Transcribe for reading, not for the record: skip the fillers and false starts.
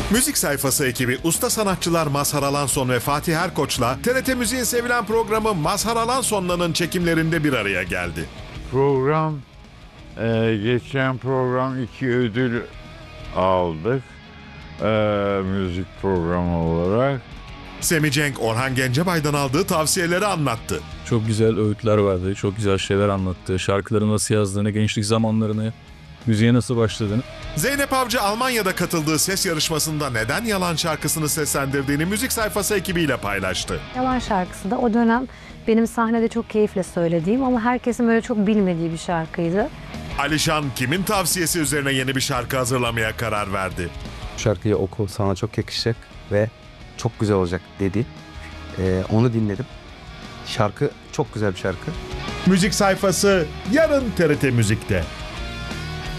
Müzik sayfası ekibi usta sanatçılar Mazhar Alanson ve Fatih Erkoç'la TRT Müziğin sevilen programı Mazhar Alanson'la'nın çekimlerinde bir araya geldi. Program, geçen program 2 ödül aldık müzik programı olarak. Semih Cenk, Orhan Gencebay'dan aldığı tavsiyeleri anlattı. Çok güzel öğütler vardı, çok güzel şeyler anlattı. Şarkıları nasıl yazdığını, gençlik zamanlarını, müziğe nasıl başladığını. Zeynep Avcı Almanya'da katıldığı ses yarışmasında Neden Yalan şarkısını seslendirdiğini müzik sayfası ekibiyle paylaştı. Yalan şarkısı da o dönem benim sahnede çok keyifle söylediğim ama herkesin böyle çok bilmediği bir şarkıydı. Alişan kimin tavsiyesi üzerine yeni bir şarkı hazırlamaya karar verdi? Şarkıyı oku, sana çok yakışacak ve çok güzel olacak dedi. Onu dinledim. Şarkı çok güzel bir şarkı. Müzik sayfası yarın TRT Müzik'te.